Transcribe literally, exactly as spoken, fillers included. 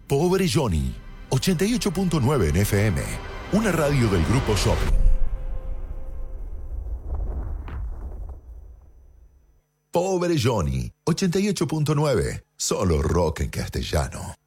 Pobre Johnny, ochenta y ocho punto nueve en F M, una radio del Grupo Shopping. Pobre Johnny, ochenta y ocho punto nueve, solo rock en castellano.